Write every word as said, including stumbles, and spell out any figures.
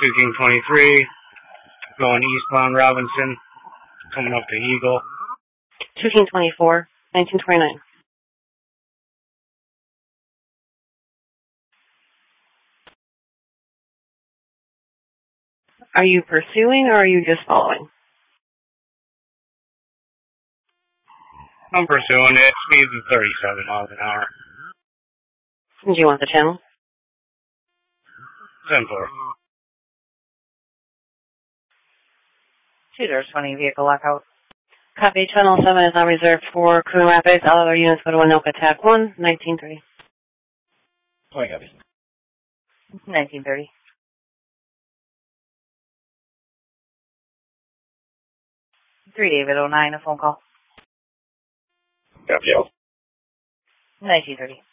two King twenty-three, going eastbound Robinson, coming up to Eagle. two King twenty-four, nineteen twenty-nine. Are you pursuing or are you just following? I'm pursuing it. Speeds of thirty-seven miles an hour. Do you want the channel? ten four. two doors twenty, vehicle lockout. Copy, channel seven is now reserved for Coon Rapids. All other units go to Anoka T A C one, nineteen thirty. twenty copies. nineteen thirty. three David oh nine, a phone call. Copy all. nineteen thirty.